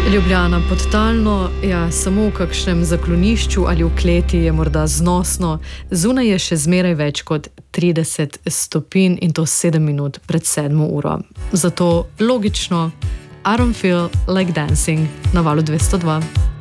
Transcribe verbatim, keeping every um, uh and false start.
Ljubljana podtalno, ja, samo v kakšnem zaklonišču ali v kleti je morda znosno, zunaj je še zmeraj več kot trideset stopinj in to sedem minut pred sedmo uro. Zato logično, I don't feel like dancing na valu dvesto dva.